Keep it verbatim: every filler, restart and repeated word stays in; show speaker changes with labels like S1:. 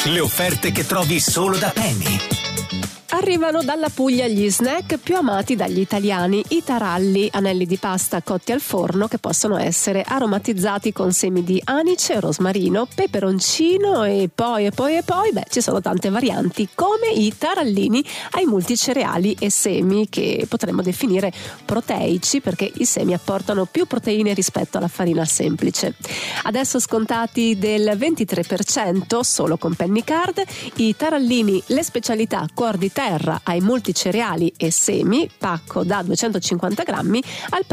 S1: Le offerte che trovi solo da Penny.
S2: Arrivano dalla Puglia gli snack più amati dagli italiani, i taralli, anelli di pasta cotti al forno che possono essere aromatizzati con semi di anice, rosmarino, peperoncino e poi e poi e poi, beh, ci sono tante varianti, come i tarallini ai multicereali e semi, che potremmo definire proteici perché i semi apportano più proteine rispetto alla farina semplice. Adesso scontati del ventitré per cento solo con Penny Card, i tarallini, le specialità cuor di terra ai multicereali e semi, pacco da duecentocinquanta grammi al